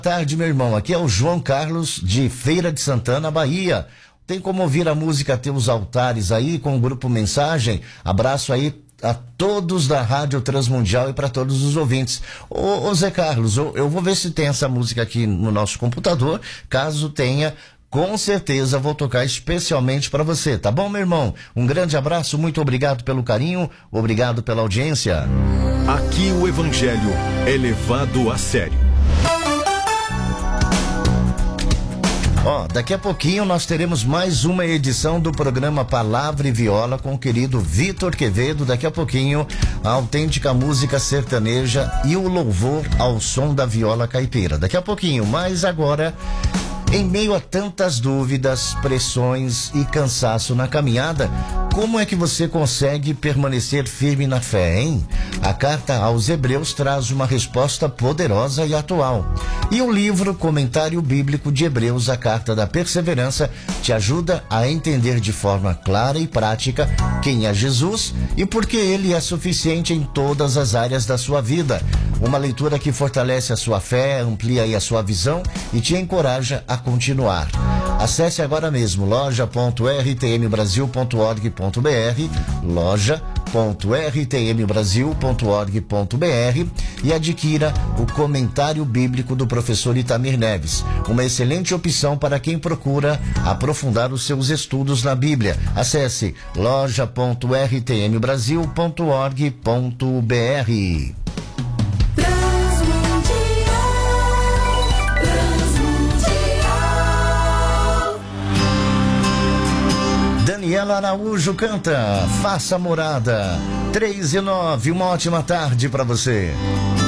Boa tarde, meu irmão. Aqui é o João Carlos de Feira de Santana, Bahia. Tem como ouvir a música Teus Altares aí com o grupo Mensagem? Abraço aí a todos da Rádio Transmundial e para todos os ouvintes. Ô Zé Carlos, eu vou ver se tem essa música aqui no nosso computador. Caso tenha, com certeza vou tocar especialmente para você, tá bom, meu irmão? Um grande abraço, muito obrigado pelo carinho, obrigado pela audiência. Aqui o Evangelho é levado a sério. Daqui a pouquinho nós teremos mais uma edição do programa Palavra e Viola com o querido Vitor Quevedo. Daqui a pouquinho, a autêntica música sertaneja e o louvor ao som da viola caipira. Daqui a pouquinho, mas agora, em meio a tantas dúvidas, pressões e cansaço na caminhada, como é que você consegue permanecer firme na fé, hein? A carta aos Hebreus traz uma resposta poderosa e atual. E o livro Comentário Bíblico de Hebreus, a Carta da Perseverança, te ajuda a entender de forma clara e prática quem é Jesus e por que ele é suficiente em todas as áreas da sua vida. Uma leitura que fortalece a sua fé, amplia aí a sua visão e te encoraja a continuar. Acesse agora mesmo loja.rtmbrasil.org.br, loja.rtmbrasil.org.br e adquira o Comentário Bíblico do professor Itamir Neves. Uma excelente opção para quem procura aprofundar os seus estudos na Bíblia. Acesse loja.rtmbrasil.org.br. Daniela Araújo canta Faça Morada. 3:09, uma ótima tarde para você.